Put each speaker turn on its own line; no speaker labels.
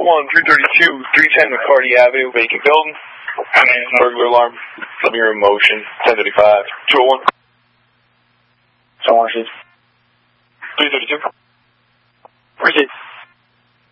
201, 332, 310 McCarty Avenue, vacant building. Burglar alarm, living room motion, 1035. 201. 332.